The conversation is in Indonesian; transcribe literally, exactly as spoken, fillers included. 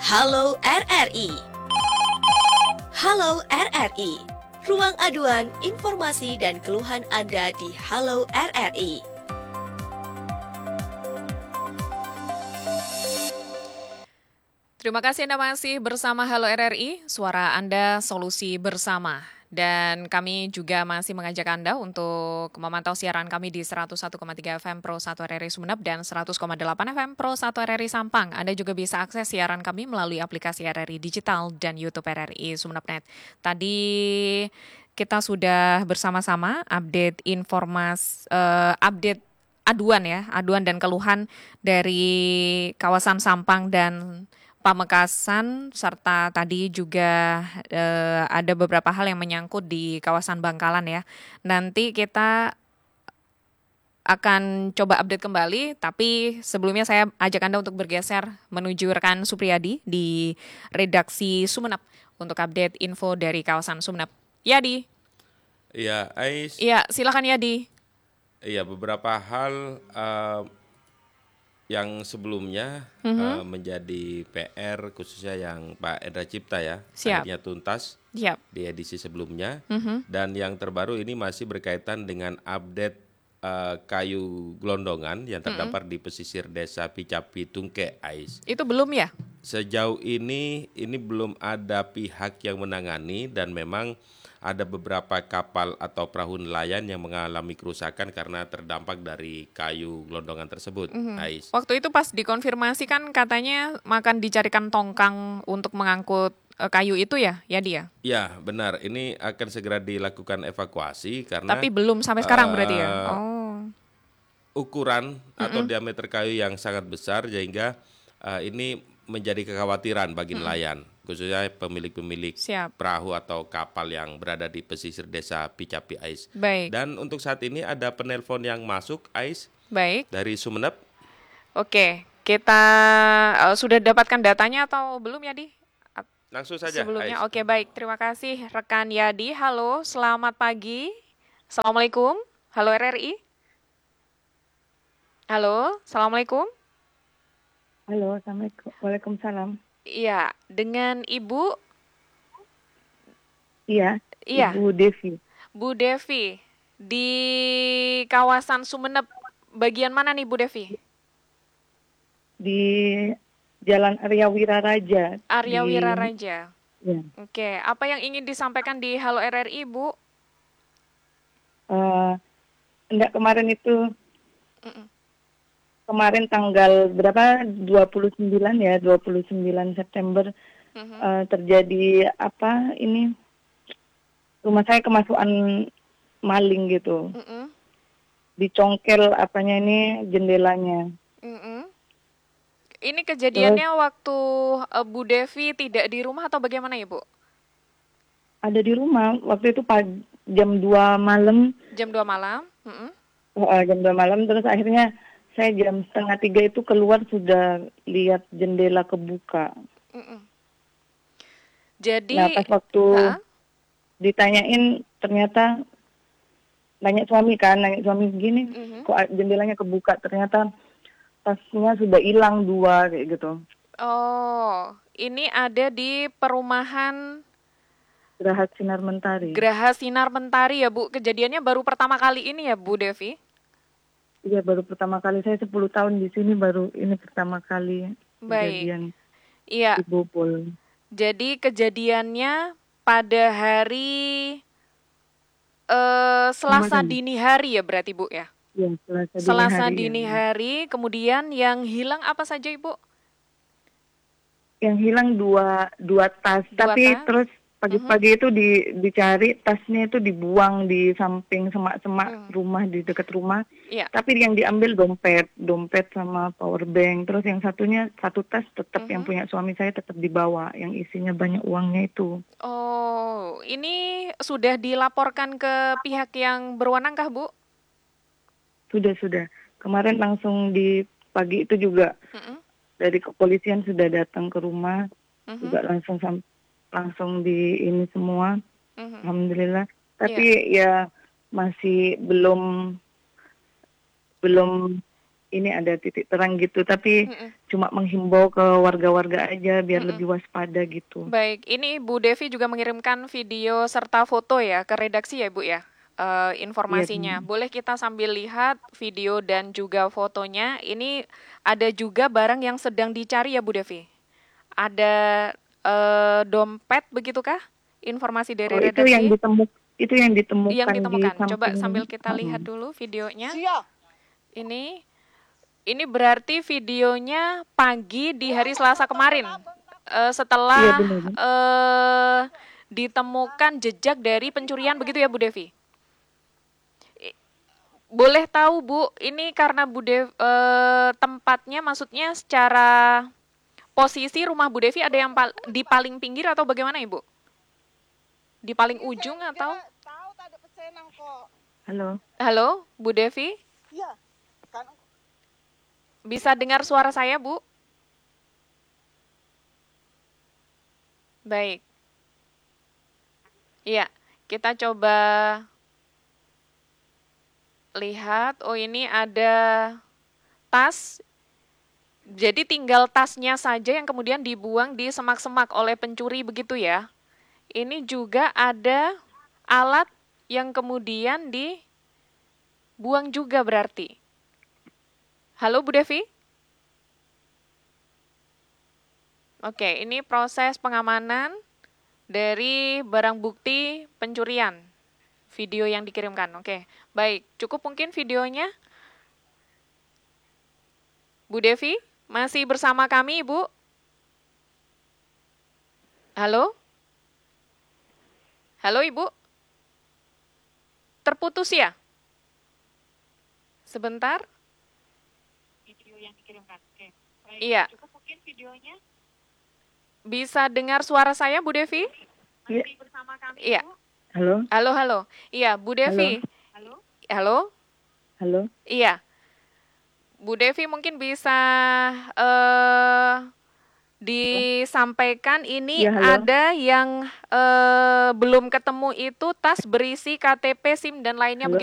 Halo R R I. Halo R R I. Ruang aduan, informasi dan keluhan Anda di Halo R R I. Terima kasih Anda masih bersama Halo R R I, suara Anda solusi bersama. Dan kami juga masih mengajak Anda untuk memantau siaran kami di seratus satu koma tiga F M Pro satu R R I Sumeneb dan seratus koma delapan F M Pro satu R R I Sampang. Anda juga bisa akses siaran kami melalui aplikasi R R I Digital dan YouTube R R I Sumeneb Net. Tadi kita sudah bersama-sama update informasi, uh, update aduan ya, aduan dan keluhan dari kawasan Sampang dan Pamekasan, serta tadi juga eh, ada beberapa hal yang menyangkut di kawasan Bangkalan ya. Nanti kita akan coba update kembali, tapi sebelumnya saya ajak Anda untuk bergeser menuju rekan Supriyadi di redaksi Sumeneb untuk update info dari kawasan Sumeneb. Yadi. Iya, Ais. Iya, silakan Yadi. Iya, beberapa hal uh, yang sebelumnya mm-hmm. uh, menjadi P R khususnya yang Pak Endra Cipta ya, Siap. akhirnya tuntas Siap. di edisi sebelumnya. Mm-hmm. Dan yang terbaru ini masih berkaitan dengan update uh, kayu gelondongan yang terdapat mm-hmm. di pesisir desa Picapi Tungke, Ais. Itu belum ya? Sejauh ini ini belum ada pihak yang menangani dan memang ada beberapa kapal atau perahu nelayan yang mengalami kerusakan karena terdampak dari kayu gelondongan tersebut. Mm-hmm. Ais. Waktu itu pas dikonfirmasi kan katanya akan dicarikan tongkang untuk mengangkut uh, kayu itu ya, ya dia? Ya benar, ini akan segera dilakukan evakuasi karena. Tapi belum sampai sekarang uh, berarti ya? Oh. Ukuran atau Mm-mm. diameter kayu yang sangat besar sehingga uh, ini menjadi kekhawatiran bagi Mm-mm. nelayan. Khususnya pemilik-pemilik Siap. perahu atau kapal yang berada di pesisir desa Picapi, Ais. Baik. Dan untuk saat ini ada penelpon yang masuk, Ais. Baik. Dari Sumeneb. Oke, kita uh, sudah dapatkan datanya atau belum Yadi? Langsung saja, sebelumnya. Ais. Oke, baik. Terima kasih rekan Yadi. Halo, selamat pagi. Assalamualaikum. Halo R R I. Halo, Assalamualaikum. Halo, Assalamualaikum. Waalaikumsalam. Iya, dengan Ibu? Iya, iya. Ibu Devi. Bu Devi, di kawasan Sumeneb, bagian mana nih Bu Devi? Di Jalan Arya Wiraraja. Arya di... Wiraraja. Ya. Oke, apa yang ingin disampaikan di Halo R R I, Bu? Uh, enggak, kemarin itu... Mm-mm. Kemarin tanggal berapa, dua puluh sembilan ya, dua puluh sembilan September uh-huh. uh, terjadi apa ini, rumah saya kemasukan maling gitu. Uh-uh. Dicongkel apanya ini, jendelanya. Uh-uh. Ini kejadiannya Terus, waktu uh, Bu Devi tidak di rumah atau bagaimana ya Bu? Ada di rumah, waktu itu pagi, jam dua malam. Jam dua malam? Uh-uh. uh, jam dua malam, terus akhirnya saya jam setengah tiga itu keluar sudah lihat jendela kebuka. Mm-mm. Jadi, nah pas waktu ha? ditanyain ternyata nanya suami kan, nanya suami gini, mm-hmm. kok jendelanya kebuka, ternyata tasnya sudah hilang dua kayak gitu. Oh, ini ada di perumahan Geraha Sinar Mentari. Geraha Sinar Mentari ya Bu, kejadiannya baru pertama kali ini ya Bu Devi? Iya, baru pertama kali. Saya sepuluh tahun di sini, baru ini pertama kali kejadian. Iya. Dibobol. Jadi kejadiannya pada hari uh, Selasa Kemarin. dini hari ya berarti Bu ya? Iya, Selasa dini Selasa hari. dini ya. hari. Kemudian yang hilang apa saja Ibu? Yang hilang dua dua tas. Dua Tapi tas? terus pagi-pagi uh-huh. itu di, dicari, tasnya itu dibuang di samping semak-semak uh-huh. rumah, di dekat rumah. Yeah. Tapi yang diambil dompet, dompet sama power bank. Terus yang satunya, satu tas tetap uh-huh. yang punya suami saya tetap dibawa, yang isinya banyak uangnya itu. Oh, ini sudah dilaporkan ke pihak yang berwenang kah Bu? Sudah, sudah. Kemarin langsung di pagi itu juga uh-huh. dari kepolisian sudah datang ke rumah, uh-huh. juga langsung sampai langsung di ini semua, uh-huh. alhamdulillah. Tapi yeah. ya masih belum belum ini ada titik terang gitu. Tapi uh-uh. cuma menghimbau ke warga-warga aja biar Mm-mm. lebih waspada gitu. Baik, ini Bu Devi juga mengirimkan video serta foto ya ke redaksi ya Bu ya, uh, informasinya. Iya, Boleh kita sambil lihat video dan juga fotonya. Ini ada juga barang yang sedang dicari ya Bu Devi. Ada uh, dompet begitukah? Informasi dari oh, itu redaksi. yang ditemuk itu yang ditemukan, Yang ditemukan. di Coba samping. sambil kita Mm-mm. lihat dulu videonya. Ini ini berarti videonya pagi di hari Selasa kemarin. Uh, setelah Iya, benar. uh, ditemukan jejak dari pencurian begitu ya Bu Devi? I- Boleh tahu Bu, ini karena Bu Dev, uh, tempatnya maksudnya secara posisi rumah Bu Devi ada yang pal- di paling pinggir atau bagaimana Ibu? Di paling ujung atau? Halo. Halo, Bu Devi? Iya. Kan Bisa dengar suara saya, Bu? Baik. Iya, kita coba lihat. Oh, ini ada tas. Jadi tinggal tasnya saja yang kemudian dibuang di semak-semak oleh pencuri begitu ya. Ini juga ada alat yang kemudian dibuang juga berarti. Halo Bu Devi? Oke, ini proses pengamanan dari barang bukti pencurian. Video yang dikirimkan. Oke, baik. Cukup mungkin videonya? Bu Devi, masih bersama kami, Ibu? Halo? Halo, Ibu? Terputus ya? Sebentar. video yang dikirimkan. Oke. Baik. Iya. Cukup mungkin videonya. Bisa dengar suara saya, Bu Devi? Iya. Masih bersama kami, Iya. Bu. Halo. Halo, halo. Iya, Bu Devi. Halo. Halo? Halo. Iya. Bu Devi mungkin bisa eh disampaikan ini Iya, halo. ada yang eh, belum ketemu itu tas berisi K T P, SIM dan lainnya Halo.